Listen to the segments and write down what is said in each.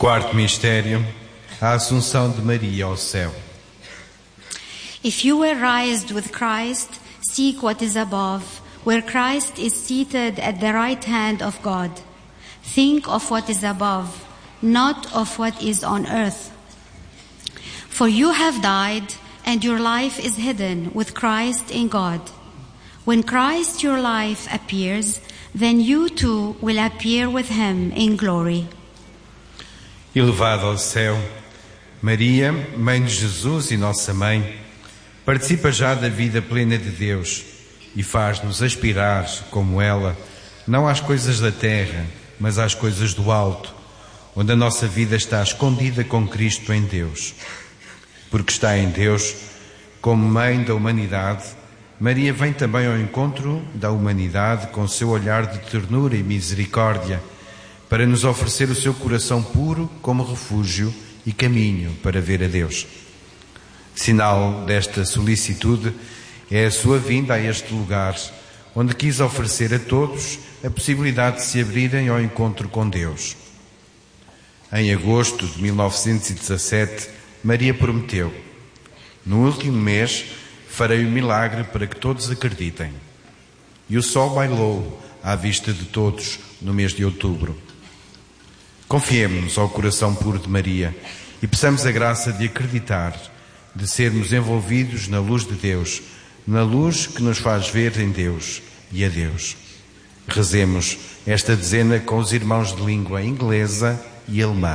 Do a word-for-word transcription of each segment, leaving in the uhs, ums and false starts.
Quarto mistério, a Assunção de Maria ao céu. If you were raised with Christ, seek what is above, where Christ is seated at the right hand of God. Think of what is above, not of what is on earth. For you have died, and your life is hidden with Christ in God. When Christ your life appears, then you too will appear with him in glory. Elevado ao céu, Maria, Mãe de Jesus e Nossa Mãe, participa já da vida plena de Deus e faz-nos aspirar, como ela, não às coisas da terra, mas às coisas do alto, onde a nossa vida está escondida com Cristo em Deus. Porque está em Deus, como Mãe da humanidade, Maria vem também ao encontro da humanidade com seu olhar de ternura e misericórdia, para nos oferecer o seu coração puro como refúgio e caminho para ver a Deus. Sinal desta solicitude é a sua vinda a este lugar, onde quis oferecer a todos a possibilidade de se abrirem ao encontro com Deus. Em agosto de mil novecentos e dezassete, Maria prometeu: no último mês farei o milagre para que todos acreditem. E o sol bailou à vista de todos no mês de outubro. Confiemo-nos ao coração puro de Maria e peçamos a graça de acreditar, de sermos envolvidos na luz de Deus, na luz que nos faz ver em Deus e a Deus. Rezemos esta dezena com os irmãos de língua inglesa e alemã.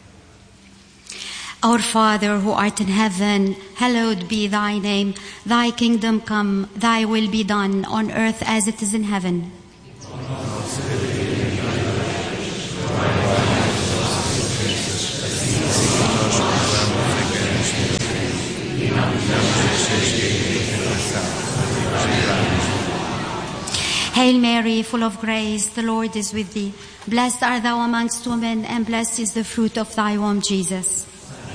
Our Father, who art in heaven, hallowed be thy name. Thy kingdom come, thy will be done on earth as it is in heaven. Hail Mary, full of grace, the Lord is with thee. Blessed art thou amongst women, and blessed is the fruit of thy womb, Jesus.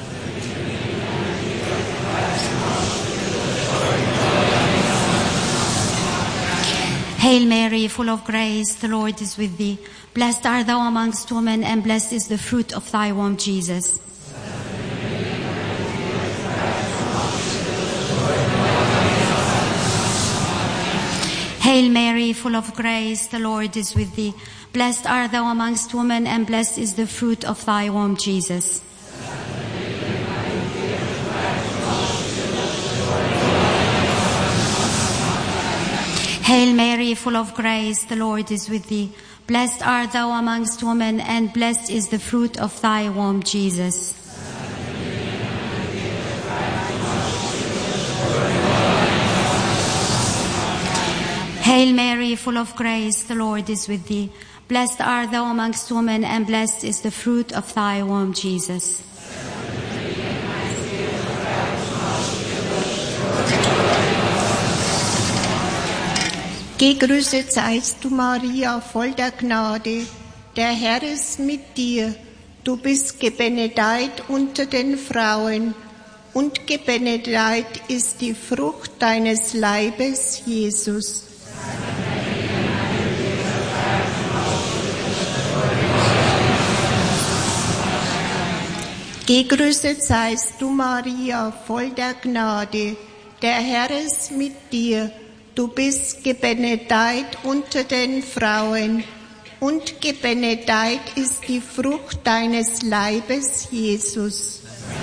Hail Mary, full of grace, the Lord is with thee. Blessed art thou amongst women, and blessed is the fruit of thy womb, Jesus. Hail Mary, full of grace, the Lord is with thee. Blessed art thou amongst women, and blessed is the fruit of thy womb, Jesus. Hail Mary, full of grace, the Lord is with thee. Blessed art thou amongst women, and blessed is the fruit of thy womb, Jesus. Hail Mary, full of grace, the Lord is with thee. Blessed art thou amongst women, and blessed is the fruit of thy womb, Jesus. Gegrüßet seist du, Maria, voll der Gnade. Der Herr ist mit dir. Du bist gebenedeit unter den Frauen, und gebenedeit ist die Frucht deines Leibes, Jesus. Gegrüßet seist du, Maria, voll der Gnade. Der Herr ist mit dir. Du bist gebenedeit unter den Frauen, und gebenedeit ist die Frucht deines Leibes, Jesus.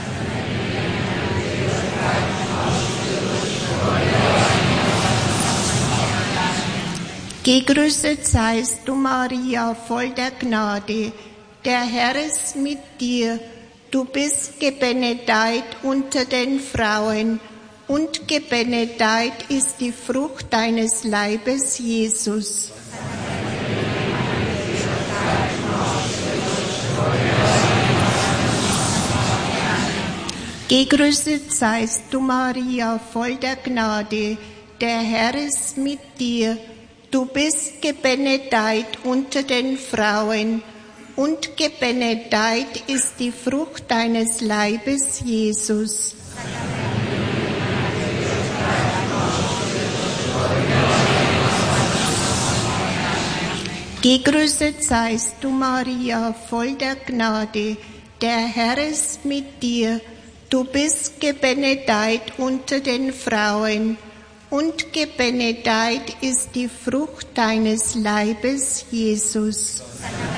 Gegrüßet seist du, Maria, voll der Gnade. Der Herr ist mit dir. Du bist gebenedeit unter den Frauen, und gebenedeit ist die Frucht deines Leibes, Jesus. Gegrüßet seist du, Maria, voll der Gnade. Der Herr ist mit dir. Du bist gebenedeit unter den Frauen, und gebenedeit ist die Frucht deines Leibes, Jesus. Gegrüßet seist du, Maria, voll der Gnade. der Herr ist mit dir. Du bist gebenedeit unter den Frauen, und gebenedeit ist die Frucht deines Leibes, Jesus.